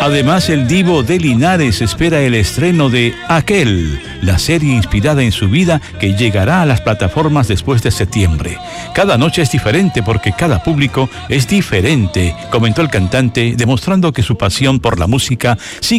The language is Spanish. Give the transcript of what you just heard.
Además, el divo de Linares espera el estreno de Aquel, la serie inspirada en su vida que llegará a las plataformas después de septiembre. Cada noche es diferente porque cada público es diferente, comentó el cantante, demostrando que su pasión por la música sigue